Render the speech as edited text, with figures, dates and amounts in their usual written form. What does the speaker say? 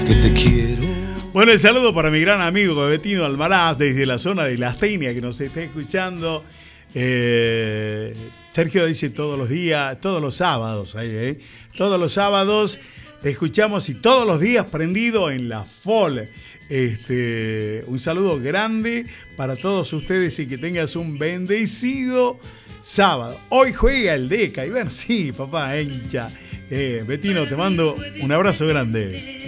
que te quiero. Bueno, el saludo para mi gran amigo Bettino Almaraz desde la zona de La Astenia que nos está escuchando. Sergio dice todos los días, todos los sábados, todos los sábados te escuchamos y todos los días prendido en la FOL. Un saludo grande para todos ustedes y que tengas un bendecido sábado. Hoy juega el Deca y ver, sí, papá, hincha. Bettino, te mando un abrazo grande.